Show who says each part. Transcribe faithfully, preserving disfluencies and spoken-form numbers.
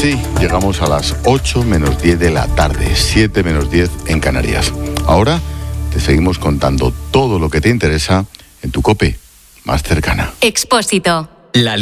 Speaker 1: así llegamos a las ocho menos diez de la tarde, siete menos diez en Canarias. Ahora te seguimos contando todo lo que te interesa en tu COPE más cercana.
Speaker 2: Expósito.
Speaker 3: La